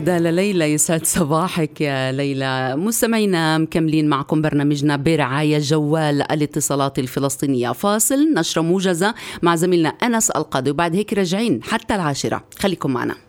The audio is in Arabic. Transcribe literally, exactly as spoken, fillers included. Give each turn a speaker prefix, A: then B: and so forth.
A: الندى لليلى. يسعد صباحك يا ليلى. مستمعينا مكملين معكم برنامجنا برعاية جوال الاتصالات الفلسطينية. فاصل، نشرة موجزة مع زميلنا أنس القاضي، وبعد هيك راجعين حتى العاشرة. خليكم معنا.